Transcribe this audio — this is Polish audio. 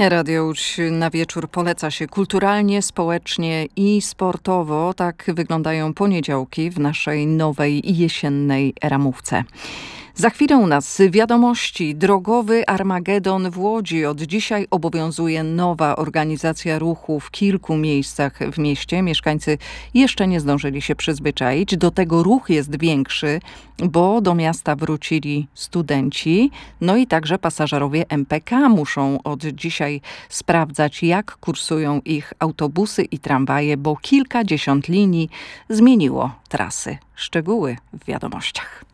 Radio Łódź na wieczór poleca się kulturalnie, społecznie i sportowo. Tak wyglądają poniedziałki w naszej nowej jesiennej ramówce. Za chwilę u nas wiadomości. Drogowy Armagedon w Łodzi. Od dzisiaj obowiązuje nowa organizacja ruchu w kilku miejscach w mieście. Mieszkańcy jeszcze nie zdążyli się przyzwyczaić. Do tego ruch jest większy, bo do miasta wrócili studenci. No i także pasażerowie MPK muszą od dzisiaj sprawdzać, jak kursują ich autobusy i tramwaje, bo kilkadziesiąt linii zmieniło trasy. Szczegóły w wiadomościach.